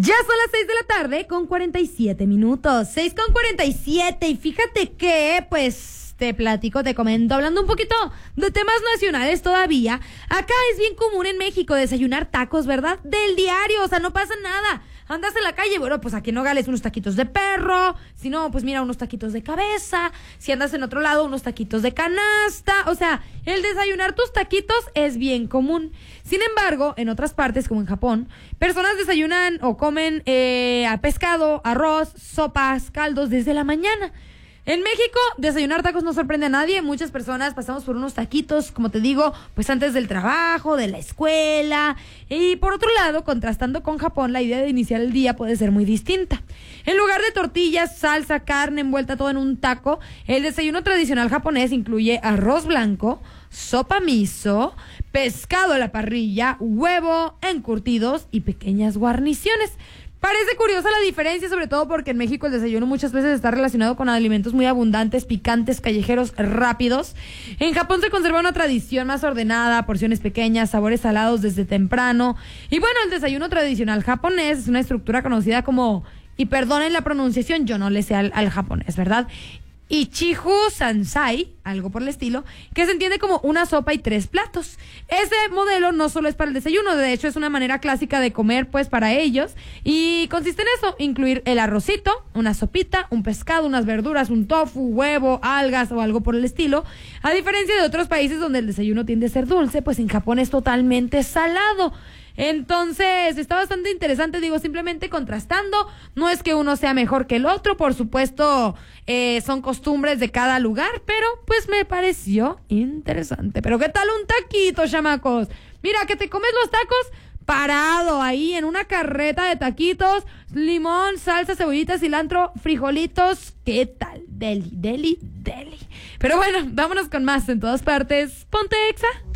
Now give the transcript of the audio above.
Ya son las 6 de la tarde con 47 minutos. 6:47. Y fíjate que, pues, te platico, te comento, hablando un poquito de temas nacionales todavía. Acá es bien común en México desayunar tacos, ¿verdad? Del diario, o sea, no pasa nada. Andas en la calle, bueno, pues aquí en Nogales unos taquitos de perro, si no, pues mira, unos taquitos de cabeza, si andas en otro lado, unos taquitos de canasta, o sea, el desayunar tus taquitos es bien común. Sin embargo, en otras partes, como en Japón, personas desayunan o comen pescado, arroz, sopas, caldos desde la mañana. En México, desayunar tacos no sorprende a nadie. Muchas personas pasamos por unos taquitos, como te digo, pues antes del trabajo, de la escuela. Y por otro lado, contrastando con Japón, la idea de iniciar el día puede ser muy distinta. En lugar de tortillas, salsa, carne envuelta todo en un taco, el desayuno tradicional japonés incluye arroz blanco, sopa miso, pescado a la parrilla, huevo, encurtidos y pequeñas guarniciones. Parece curiosa la diferencia, sobre todo porque en México el desayuno muchas veces está relacionado con alimentos muy abundantes, picantes, callejeros, rápidos. En Japón se conserva una tradición más ordenada, porciones pequeñas, sabores salados desde temprano. Y bueno, el desayuno tradicional japonés es una estructura conocida como, y perdonen la pronunciación, yo no le sé al japonés, ¿verdad? Ichihu Sansai, algo por el estilo, que se entiende como una sopa y 3 platos. Ese modelo no solo es para el desayuno, de hecho es una manera clásica de comer pues para ellos, y consiste en eso, incluir el arrocito, una sopita, un pescado, unas verduras, un tofu, huevo, algas o algo por el estilo. A diferencia de otros países donde el desayuno tiende a ser dulce, pues en Japón es totalmente salado. Entonces, está bastante interesante, digo, simplemente contrastando. No es que uno sea mejor que el otro, por supuesto, son costumbres de cada lugar, pero pues me pareció interesante. Pero ¿qué tal un taquito, chamacos? Mira, que te comes los tacos parado ahí en una carreta de taquitos, limón, salsa, cebollita, cilantro, frijolitos. ¿Qué tal? Deli, deli, deli. Pero bueno, vámonos con más en todas partes. Ponte Exa.